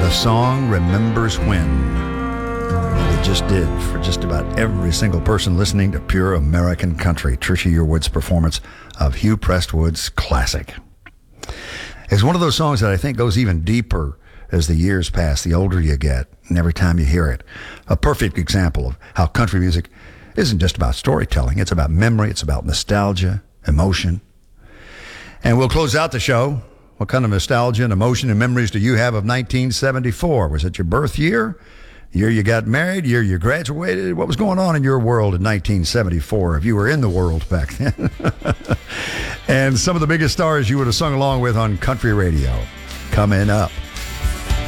The song Remembers When. It just did for just about every single person listening to Pure American Country. Trisha Yearwood's performance of Hugh Prestwood's classic. It's one of those songs that I think goes even deeper as the years pass, the older you get, and every time you hear it. A perfect example of how country music isn't just about storytelling. It's about memory. It's about nostalgia, emotion. And we'll close out the show. What kind of nostalgia and emotion and memories do you have of 1974? Was it your birth year? Year you got married? Year you graduated? What was going on in your world in 1974 if you were in the world back then? And some of the biggest stars you would have sung along with on country radio coming up.